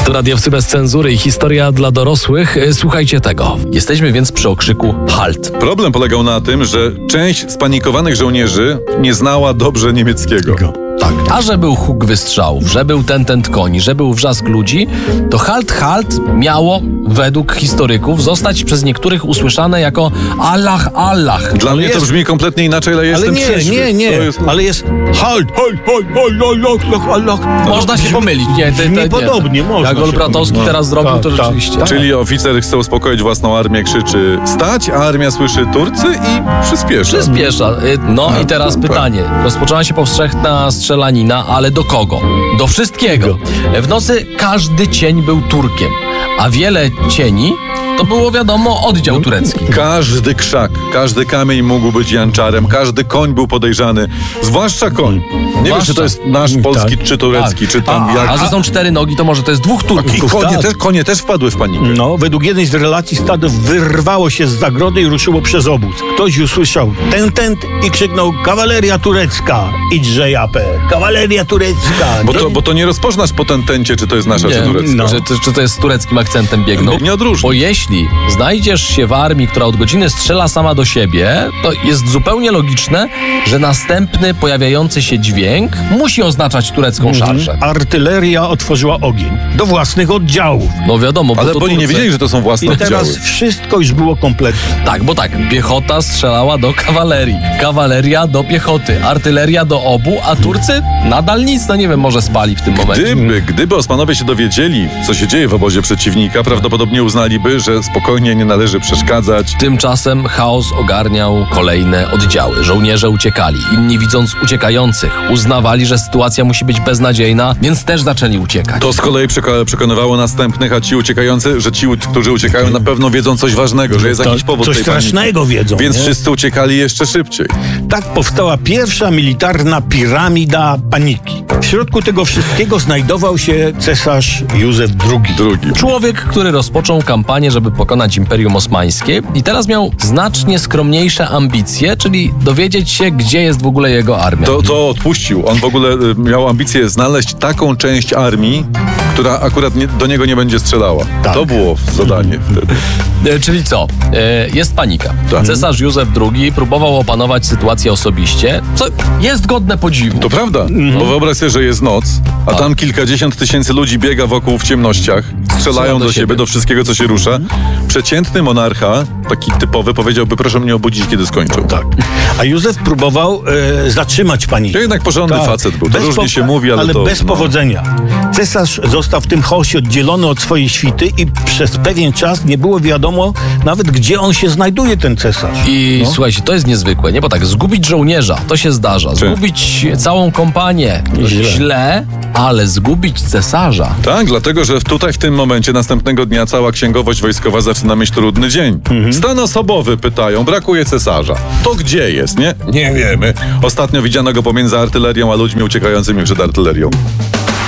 To Radiowcy bez cenzury i historia dla dorosłych. Słuchajcie tego. Jesteśmy więc przy okrzyku halt. Problem polegał na tym, że część spanikowanych żołnierzy nie znała dobrze niemieckiego. Tak. A że był huk wystrzałów, że był ten koń, że był wrzask ludzi, to halt miało, według historyków, zostać przez niektórych usłyszane jako Allah, Allah. Dla mnie to brzmi kompletnie inaczej, ale jestem trzeźwy. Nie. Ale jest halt, Allah. Można się pomylić. Podobnie można. Jak Olbratowski teraz zrobił, to rzeczywiście. Czyli oficer chce uspokoić własną armię, krzyczy stać, a armia słyszy Turcy i przyspiesza. No i teraz pytanie. Rozpoczęła się powszechna strzelanina, ale do kogo? Do wszystkiego. W nocy każdy cień był Turkiem, a wiele cieni to było, wiadomo, oddział turecki. Każdy krzak, każdy kamień mógł być janczarem, każdy koń był podejrzany, zwłaszcza koń. Nie wiem, czy to jest nasz polski, czy turecki, czy tam jak. A że są 4 nogi, to może to jest 2 Turków. I konie też wpadły w panikę. No, według jednej z relacji stado wyrwało się z zagrody i ruszyło przez obóz. Ktoś usłyszał tent i krzyknął: kawaleria turecka, idźże japę, kawaleria turecka. Bo to nie rozpoznasz po tencie, czy to jest nasza, czy turecka. No. Czy to jest z tureckim akcentem biegną. Nie odróżnisz. Bo jeśli znajdziesz się w armii, która od godziny strzela sama do siebie, to jest zupełnie logiczne, że następny pojawiający się dźwięk musi oznaczać turecką szarżę. Artyleria otworzyła ogień do własnych oddziałów. No wiadomo, Ale oni nie wiedzieli, że to są własne I teraz oddziały. wszystko już było kompletne. Tak, bo piechota strzelała do kawalerii, kawaleria do piechoty, artyleria do obu, a Turcy nadal nic, nie wiem, może spali w tym momencie. Gdyby Osmanowie się dowiedzieli, co się dzieje w obozie przeciwnika, prawdopodobnie uznaliby, że spokojnie nie należy przeszkadzać. Tymczasem chaos ogarniał kolejne oddziały. Żołnierze uciekali. Inni, widząc uciekających, uznawali, że sytuacja musi być beznadziejna, więc też zaczęli uciekać. To z kolei przekonywało następnych, a ci uciekający, że ci, którzy uciekają, na pewno wiedzą coś ważnego, że jest jakiś powód coś tej paniki. strasznego wiedzą. Więc nie? wszyscy uciekali jeszcze szybciej. Tak powstała pierwsza militarna piramida paniki. W środku tego wszystkiego znajdował się cesarz Józef II. Człowiek, który rozpoczął kampanię, żeby pokonać Imperium Osmańskie i teraz miał znacznie skromniejsze ambicje, czyli dowiedzieć się, gdzie jest w ogóle jego armia. To odpuścił. On w ogóle miał ambicję znaleźć taką część armii, która akurat do niego nie będzie strzelała. Tak. To było zadanie wtedy. Czyli co? Jest panika. Tak. Cesarz Józef II próbował opanować sytuację osobiście, co jest godne podziwu. To prawda, bo wyobraź sobie, że jest noc, a tam kilkadziesiąt tysięcy ludzi biega wokół w ciemnościach, strzelają do siebie, do wszystkiego, co się rusza. Przeciętny monarcha, taki typowy, powiedziałby: proszę mnie obudzić, kiedy skończą. Tak. A Józef próbował zatrzymać panikę. To jednak porządny facet był. To różnie się mówi, ale to... bez powodzenia. Cesarz został w tym chaosie oddzielony od swojej świty i przez pewien czas nie było wiadomo nawet, gdzie on się znajduje, ten cesarz. I słuchajcie, to jest niezwykłe, nie? Bo zgubić żołnierza, to się zdarza. Zgubić całą kompanię, źle, ale zgubić cesarza. Tak, dlatego, że tutaj w tym momencie, następnego dnia, cała księgowość wojskowa zaczyna mieć trudny dzień. Stan osobowy pytają, brakuje cesarza. To gdzie jest, nie? Nie wiemy. Ostatnio widziano go pomiędzy artylerią a ludźmi uciekającymi przed artylerią.